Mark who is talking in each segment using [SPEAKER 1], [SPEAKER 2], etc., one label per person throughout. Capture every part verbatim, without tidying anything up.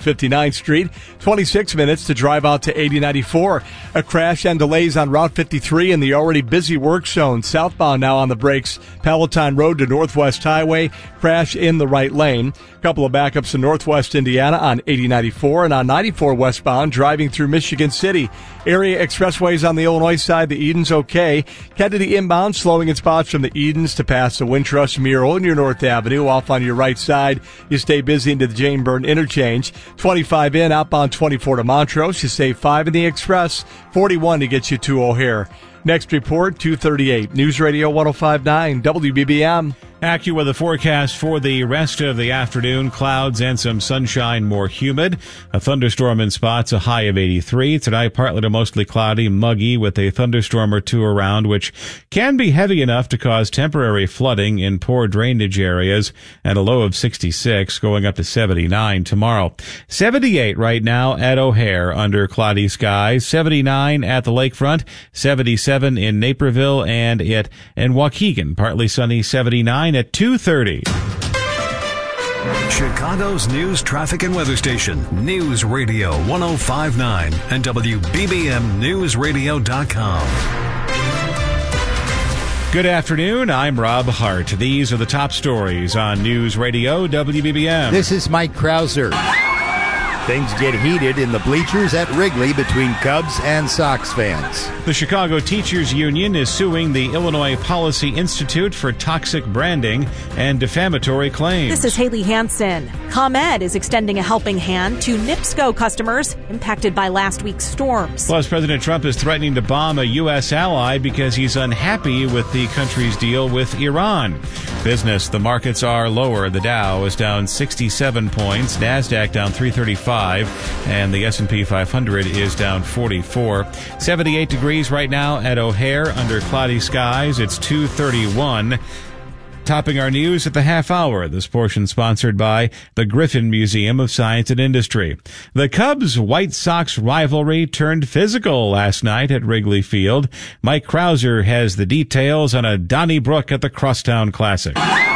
[SPEAKER 1] fifty-ninth Street. twenty-six minutes to drive out to eighty ninety-four. A crash and delays on Route fifty-three in the already busy work zone. Southbound now on the brakes. Palatine Road to Northwest Highway. Crash in the right lane. Couple of backups in Northwest Indiana on eighty ninety-four and on ninety-four westbound driving through Michigan City. Area expressways on the Illinois side. The Eden's okay. Kennedy inbound slowing in spots from the Edens to pass the Wintrust mural near North Avenue. Off on your right side, you stay busy into the Jane Byrne interchange. twenty-five in, outbound twenty-four to Montrose. You save five in the express. forty-one to get you to O'Hare. Next report, two thirty-eight. News Radio one oh five point nine W B B M.
[SPEAKER 2] AccuWeather forecast for the rest of the afternoon. Clouds and some sunshine, more humid. A thunderstorm in spots, a high of eighty-three. Tonight, partly to mostly cloudy, muggy with a thunderstorm or two around, which can be heavy enough to cause temporary flooding in poor drainage areas, and a low of sixty-six, going up to seventy-nine tomorrow. seventy-eight right now at O'Hare under cloudy skies. seventy-nine at the lakefront. seventy-seven in Naperville and it in Waukegan. Partly sunny, seventy-nine at two thirty.
[SPEAKER 3] Chicago's news, traffic, and weather station. News Radio one oh five point nine and W B B M News Radio dot com.
[SPEAKER 2] Good afternoon. I'm Rob Hart. These are the top stories on News Radio W B B M.
[SPEAKER 4] This is Mike Krauser. Things get heated in the bleachers at Wrigley between Cubs and Sox fans.
[SPEAKER 2] The Chicago Teachers Union is suing the Illinois Policy Institute for toxic branding and defamatory claims.
[SPEAKER 5] This is Haley Hansen. ComEd is extending a helping hand to NIPSCO customers impacted by last week's storms.
[SPEAKER 2] Plus, President Trump is threatening to bomb a U S ally because he's unhappy with the country's deal with Iran. Business, the markets are lower. The Dow is down sixty-seven points, NASDAQ down three thirty-five, and the S and P five hundred is down forty-four. seventy-eight degrees right now at O'Hare under cloudy skies. It's two thirty-one. Topping our news at the half hour, this portion sponsored by the Griffin Museum of Science and Industry. The Cubs-White Sox rivalry turned physical last night at Wrigley Field. Mike Krauser has the details on a Donnybrook at the Crosstown Classic.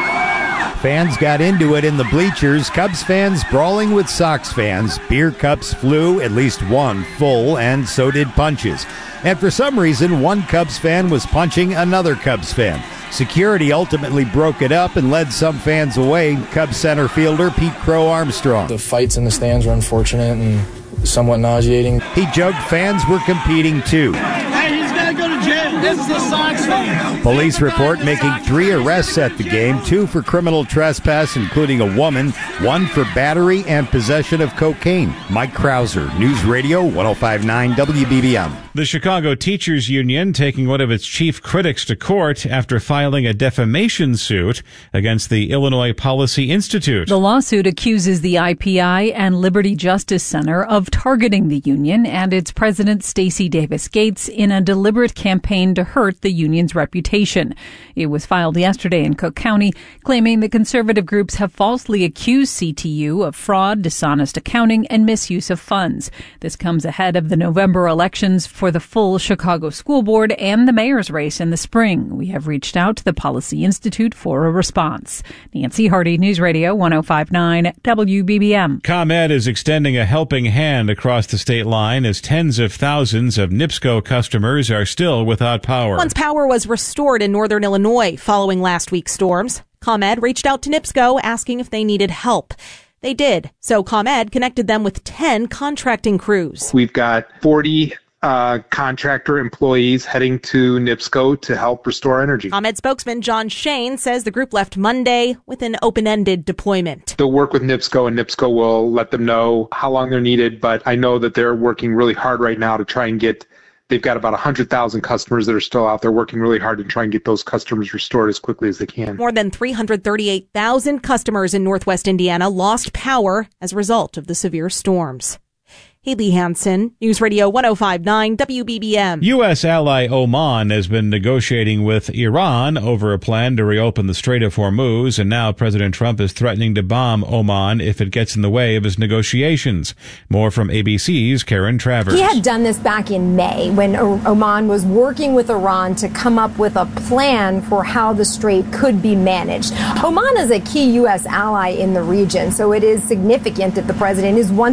[SPEAKER 4] Fans got into it in the bleachers, Cubs fans brawling with Sox fans. Beer cups flew, at least one full, and so did punches. And for some reason, one Cubs fan was punching another Cubs fan. Security ultimately broke it up and led some fans away. Cubs center fielder Pete Crow Armstrong.
[SPEAKER 6] The fights in the stands were unfortunate and somewhat nauseating.
[SPEAKER 4] He joked fans were competing too.
[SPEAKER 7] Hey, he's got to go to jail. This is a Sox fan.
[SPEAKER 4] Police report making three arrests at the game, two for criminal trespass, including a woman, one for battery and possession of cocaine. Mike Krauser, News Radio one oh five point nine W B B M.
[SPEAKER 2] The Chicago Teachers Union taking one of its chief critics to court after filing a defamation suit against the Illinois Policy Institute.
[SPEAKER 8] The lawsuit accuses the I P I and Liberty Justice Center of targeting the union and its president, Stacey Davis Gates, in a deliberate campaign to hurt the union's reputation. It was filed yesterday in Cook County, claiming the conservative groups have falsely accused C T U of fraud, dishonest accounting, and misuse of funds. This comes ahead of the November elections for the full Chicago School Board and the mayor's race in the spring. We have reached out to the Policy Institute for a response. Nancy Hardy, News Radio one oh five point nine W B B M.
[SPEAKER 2] ComEd is extending a helping hand across the state line as tens of thousands of NIPSCO customers are still without power.
[SPEAKER 5] Once power was restored in northern Illinois following last week's storms, ComEd reached out to NIPSCO asking if they needed help. They did, so ComEd connected them with ten contracting crews.
[SPEAKER 9] We've got forty Uh, contractor employees heading to NIPSCO to help restore energy.
[SPEAKER 5] ComEd spokesman John Shane says the group left Monday with an open-ended deployment.
[SPEAKER 9] They'll work with NIPSCO, and NIPSCO will let them know how long they're needed, but I know that they're working really hard right now to try and get, they've got about one hundred thousand customers that are still out there working really hard to try and get those customers restored as quickly as they can.
[SPEAKER 5] More than three hundred thirty-eight thousand customers in Northwest Indiana lost power as a result of the severe storms. Haley Hansen, News Radio one oh five point nine W B B M.
[SPEAKER 2] U S ally Oman has been negotiating with Iran over a plan to reopen the Strait of Hormuz, and now President Trump is threatening to bomb Oman if it gets in the way of his negotiations. More from A B C's Karen Travers.
[SPEAKER 10] He had done this back in May when Oman was working with Iran to come up with a plan for how the strait could be managed. Oman is a key U S ally in the region, so it is significant that the president is once